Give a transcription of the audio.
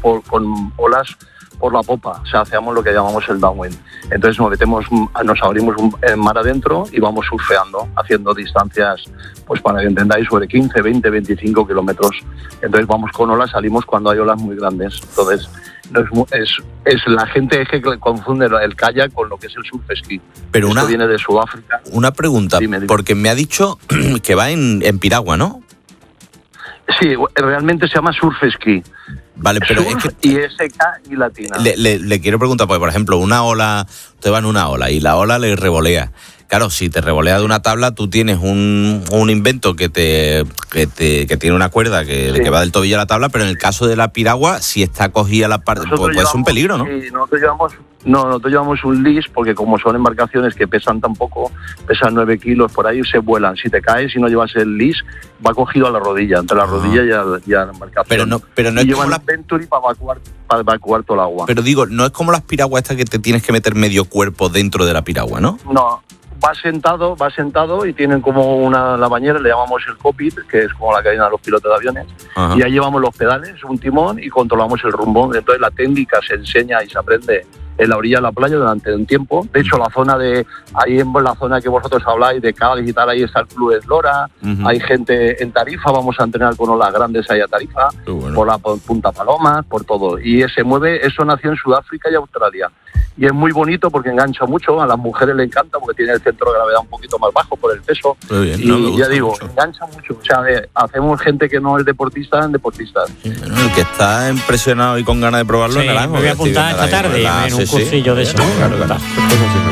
con olas por la popa, o sea, hacemos lo que llamamos el downwind. Entonces nos abrimos en mar adentro y vamos surfeando, haciendo distancias, pues para que entendáis, sobre 15, 20, 25 kilómetros. Entonces vamos con olas, salimos cuando hay olas muy grandes. Entonces es la gente que confunde el kayak con lo que es el surf ski. Pero esto viene de Sudáfrica. Una pregunta, dime. Porque me ha dicho que va en piragua, ¿no? Sí, realmente se llama surf ski. Vale, pero surf es que y SK y latina. Le quiero preguntar, porque por ejemplo, una ola, usted va en una ola y la ola le revolea. Claro, si te revolea de una tabla, tú tienes un invento que tiene una cuerda que va del tobillo a la tabla, pero en el caso de la piragua, si está cogida la parte, pues es un peligro, ¿no? Sí, nosotros llevamos un leash, porque como son embarcaciones que pesan tan poco, pesan 9 kilos, por ahí se vuelan. Si te caes y no llevas el leash, va cogido a la rodilla, entre la rodilla y a la embarcación. Pero no y es llevan como la Venturi para evacuar todo el agua. Pero digo, no es como las piraguas estas que te tienes que meter medio cuerpo dentro de la piragua, ¿no? No. Va sentado y tienen como la bañera, le llamamos el cockpit, que es como la que hay a los pilotos de aviones. Ajá. Y ahí llevamos los pedales, un timón y controlamos el rumbo. Entonces la técnica se enseña y se aprende en la orilla de la playa durante un tiempo. De hecho, ahí en la zona que vosotros habláis de Cádiz y tal, ahí está el Club Eslora. Hay gente en Tarifa, vamos a entrenar con olas grandes ahí a Tarifa, bueno. por Punta Palomas, por todo. Y se mueve, eso nació en Sudáfrica y Australia. Y es muy bonito porque engancha mucho, a las mujeres le encanta porque tiene el centro de gravedad un poquito más bajo por el peso. Bien, y ya digo, mucho. Engancha mucho. O sea, hacemos gente que no es deportista en deportistas. Sí, bueno, el que está impresionado y con ganas de probarlo, sí, me voy a apuntar esta tarde en un cursillo de eso. Claro.